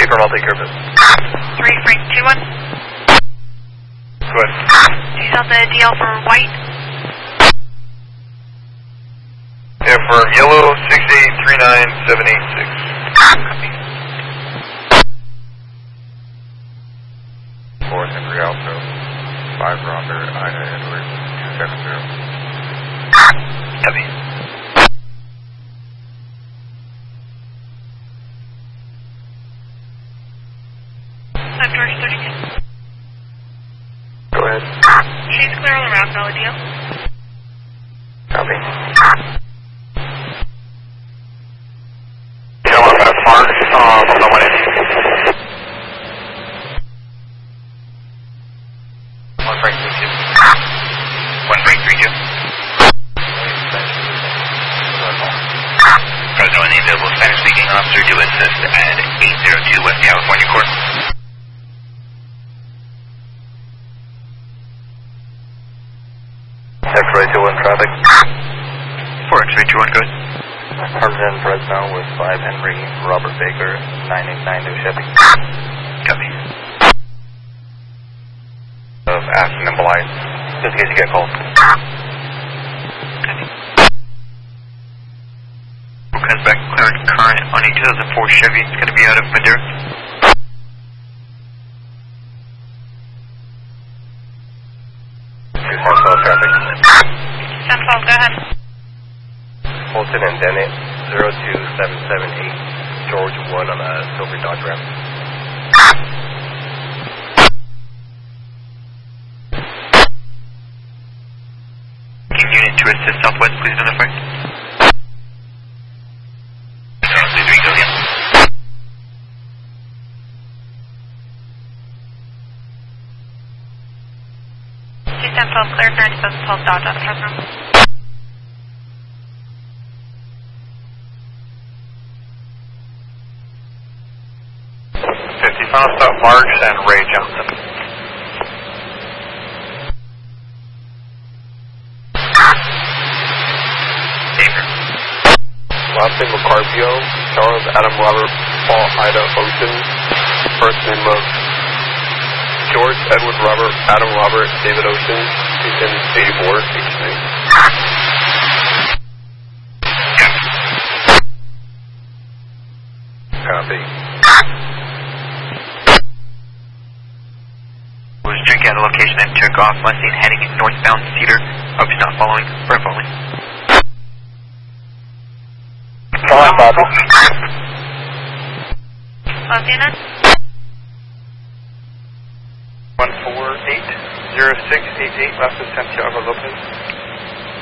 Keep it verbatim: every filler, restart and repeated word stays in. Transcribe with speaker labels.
Speaker 1: confirm, I'll take care of it.
Speaker 2: three Frank two one.
Speaker 1: Go ahead.
Speaker 2: Do you have the D L for white?
Speaker 1: Yeah, for yellow, six eight three nine seven eight six.
Speaker 2: Copy.
Speaker 3: four Henry Alpha, five Robert, Ida Edward, two seven zero.
Speaker 1: Copy.
Speaker 2: Left George thirty-two.
Speaker 3: Go ahead.
Speaker 2: She's clear all around, no deal.
Speaker 3: Copy.
Speaker 1: Yeah, we're about Mark. Um, no one in. One Frank three two. One Frank three two. Fresno and the available Spanish speaking officer to assist at eight zero two West California Court.
Speaker 3: X-ray two one traffic.
Speaker 1: four X ray two one, good.
Speaker 3: Harvard Fresno with five Henry, Robert Baker, nine eight nine New Chevy.
Speaker 1: Copy.
Speaker 3: Of Aston and Blythe, just in case you get called.
Speaker 1: Copy. Comes back clearing current on a two thousand four Chevy. It's going to be out of Madera.
Speaker 3: Southbound traffic.
Speaker 2: Central, go ahead.
Speaker 3: Fulton and Dennett, zero two seven seven eight, George one on a silver Dodge Ram.
Speaker 1: King unit to assist Southwest, please identify. Please read again.
Speaker 2: Central, clear current two thousand twelve Dodge out of Fresno.
Speaker 1: fifty, final stop Marks and Ray Johnson. Danger.
Speaker 3: Last name of Carpio, Charles Adam Robert Paul Ida Ocean. First name of George Edward Robert Adam Robert David Ocean. Houston eighty-four, eighty-three. Copy.
Speaker 1: Was drink at a location and took off, last seen heading northbound Cedar. Hope he's not following. We're following.
Speaker 3: Come on, Bobby.
Speaker 2: Latina?
Speaker 1: one four eight zero six eight eight, last is Santiago Lopez.